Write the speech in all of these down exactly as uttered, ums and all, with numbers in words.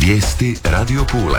Vijesti Radio Pule.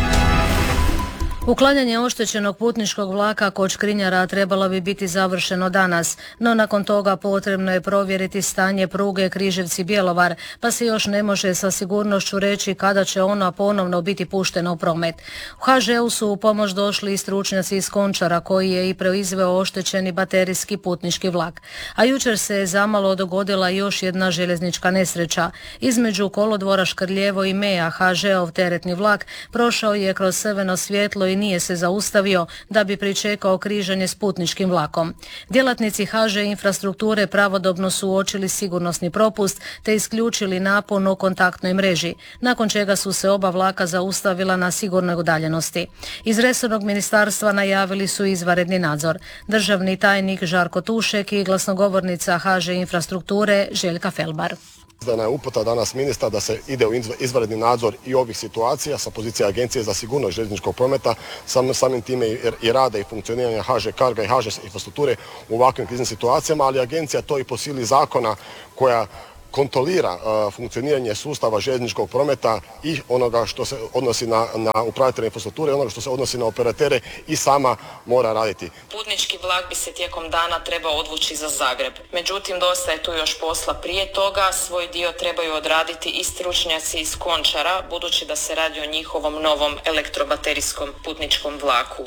Uklanjanje oštećenog putničkog vlaka kod Škrinjara trebalo bi biti završeno danas, no nakon toga potrebno je provjeriti stanje pruge Križevci-Bjelovar, pa se još ne može sa sigurnošću reći kada će ona ponovno biti puštena u promet. U ha žeu su u pomoć došli i stručnjaci iz Končara, koji je i proizveo oštećeni baterijski putnički vlak. A jučer se je zamalo dogodila još jedna željeznička nesreća. Između kolodvora Škrljevo i Meja ha žeov teretni vlak prošao je kroz crveno svjetlo i nije se zaustavio da bi pričekao križanje s putničkim vlakom. Djelatnici ha že infrastrukture pravodobno su uočili sigurnosni propust te isključili napon u kontaktnoj mreži, nakon čega su se oba vlaka zaustavila na sigurnoj udaljenosti. Iz resornog ministarstva najavili su izvanredni nadzor. Državni tajnik Žarko Tušek i glasnogovornica ha že infrastrukture Željka Felbar. Izdana je uputa danas ministra da se ide u izvanredni nadzor i ovih situacija sa pozicije Agencije za sigurnost željezničkog prometa, sam, samim time i rada i funkcioniranja ha že Carga i ha že infrastrukture u ovakvim kriznim situacijama, ali agencija to i po sili zakona koja kontrolira uh, funkcioniranje sustava željezničkog prometa i onoga što se odnosi na, na upravitelje infrastrukture, onoga što se odnosi na operatere i sama mora raditi. Putnički vlak bi se tijekom dana trebao odvući za Zagreb. Međutim, dosta je tu još posla prije toga. Svoj dio trebaju odraditi i stručnjaci iz Končara, budući da se radi o njihovom novom elektrobaterijskom putničkom vlaku.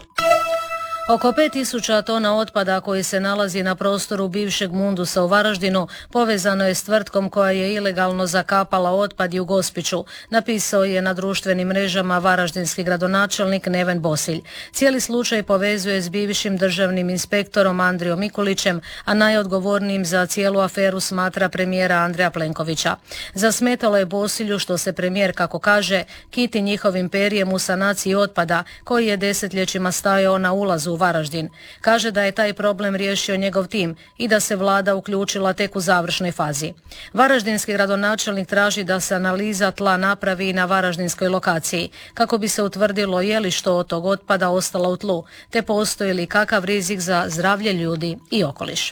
Oko pet tisuća tona otpada koji se nalazi na prostoru bivšeg Mundusa u Varaždinu povezano je s tvrtkom koja je ilegalno zakapala otpad i u Gospiću, napisao je na društvenim mrežama varaždinski gradonačelnik Neven Bosilj. Cijeli slučaj povezuje s bivšim državnim inspektorom Andrijom Mikulićem, a najodgovornijim za cijelu aferu smatra premijera Andreja Plenkovića. Zasmetalo je Bosilju što se premijer, kako kaže, kiti njihovim perijem u sanaciji otpada koji je desetljećima stajao na ulazu u Varaždin. Kaže da je taj problem riješio njegov tim i da se vlada uključila tek u završnoj fazi. Varaždinski gradonačelnik traži da se analiza tla napravi i na varaždinskoj lokaciji, kako bi se utvrdilo je li što od tog otpada ostalo u tlu, te postoji li kakav rizik za zdravlje ljudi i okoliš.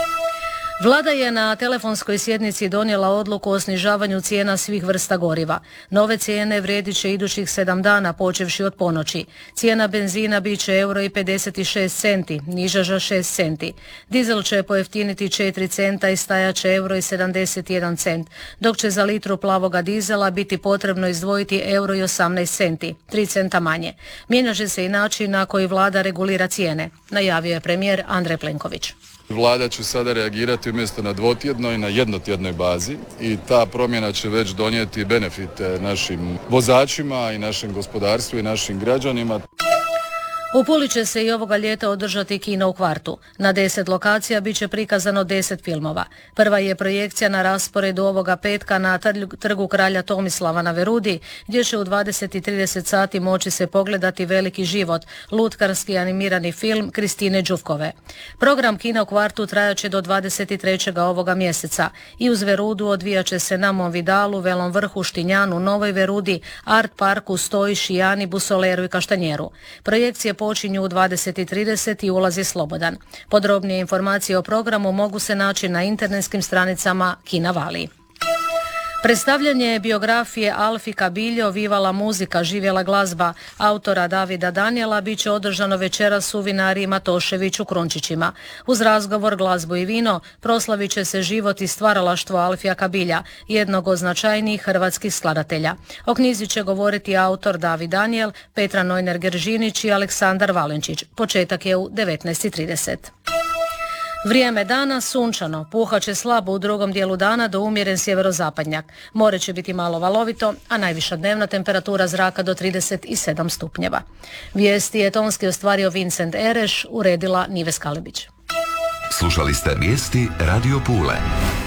Vlada je na telefonskoj sjednici donijela odluku o snižavanju cijena svih vrsta goriva. Nove cijene vrijedit će idućih sedam dana počevši od ponoći. Cijena benzina bit će euro i pedeset šest centi, niža za šest centi. Dizel će pojeftiniti četiri centa i stajat će euro i sedamdeset jedan cent, dok će za litru plavoga dizela biti potrebno izdvojiti euro i osamnaest centi, tri centa manje. Mijenjat će se i način na koji vlada regulira cijene, najavio je premijer Andrej Plenković. Vlada će sada reagirati umjesto na dvotjednoj, na jednotjednoj bazi i ta promjena će već donijeti benefite našim vozačima i našem gospodarstvu i našim građanima. U Puli će se i ovoga ljeta održati kino u Kvartu. Na deset lokacija bit će prikazano deset filmova. Prva je projekcija na rasporedu ovoga petka na trgu kralja Tomislava na Verudi, gdje će u dvadeset i trideset sati moći se pogledati Veliki život, lutkarski animirani film Kristine Đuvkove. Program kina u Kvartu trajaće do dvadeset trećeg ovoga mjeseca i uz Verudu odvijat će se na Monvidalu, Velom Vrhu, Štinjanu, Novoj Verudi, Art Parku, Stoji, Šijani, Busoleru i Kaštanjeru. Projekcije počinju u dvadeset i trideset i ulaz je slobodan. Podrobnije informacije o programu mogu se naći na internetskim stranicama Kina Vali. Predstavljanje biografije Alfi Kabiljo Vivala muzika, živjela glazba autora Davida Danijela bit će održano večeras u vinariji Matošević u Krunčićima. Uz razgovor, glazbu i vino proslavit će se život i stvaralaštvo Alfija Kabilja, jednog od značajnijih hrvatskih skladatelja. O knjizi će govoriti autor David Danijel, Petra Nojner-Geržinić i Aleksandar Valenčić. Početak je u devetnaest i trideset. Vrijeme dana sunčano, puhat će slabo u drugom dijelu dana do umjeren sjeverozapadnjak. More će biti malo valovito, a najviša dnevna temperatura zraka do trideset sedam stupnjeva. Vijesti je tonski ostvario Vincent Ereš, uredila Nives Kalebić. Slušali ste vijesti Radio Pule.